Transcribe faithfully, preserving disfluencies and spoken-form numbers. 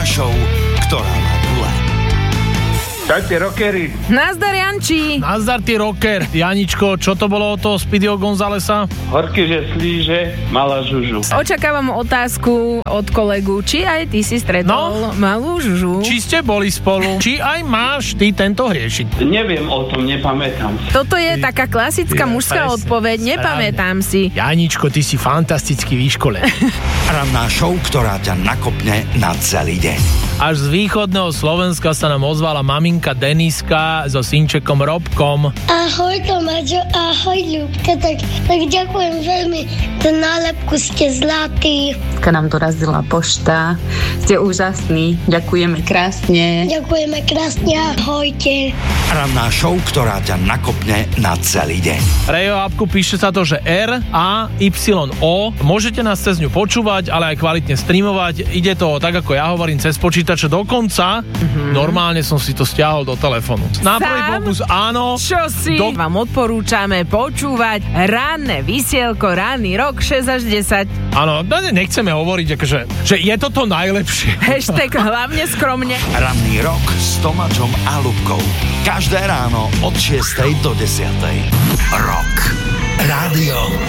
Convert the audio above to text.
show, ktorá má gule. Čaute, rockery. Nazdar, Janči. Nazdar, ty rocker. Janičko, čo to bolo od toho Speedyho Gonzalesa? Horky, že slíže, malá žužu. Očakávam otázku od kolegu, či aj ty si stretol No? malú žužu. Či ste boli spolu? Či aj máš ty tento hriešiť? Neviem o tom, nepamätám. Toto je taká klasická Ja, mužská presne, odpoveď, nepamätám si. Janičko, ty si fantasticky vyškolený. Ranná show, ktorá ťa nakopne na celý deň. Až z východného Slovenska sa nám ozvala maminka Deniska so synčekom Robkom. Ahoj Tomáčo, ahoj Ľubka, tak, tak ďakujem veľmi, tú nálepku ste zlatí. Keď nám dorazila pošta, ste úžasní, ďakujeme krásne. Ďakujeme krásne, ahojte. Ranná show, ktorá ťa nakopne na celý deň. Rejo apku píše sa to, že R A Y O. Môžete nás cez ňu počúvať, ale aj kvalitne streamovať. Ide to tak, ako ja hovorím, cez počítače dokonca. Mm-hmm. Normálne som si to stiahol do telefónu. Na prvý pokus áno. Čo si? Do... Vám odporúčame počúvať ranné vysielko, ranný rok šesť až desať. Áno, nechceme hovoriť, akože, že je to to najlepšie. Hashtag hlavne skromne. Ranný rok s Tomáčom a Ľubkou. Každé ráno od šiestej do desiatej. Rock. Rádio.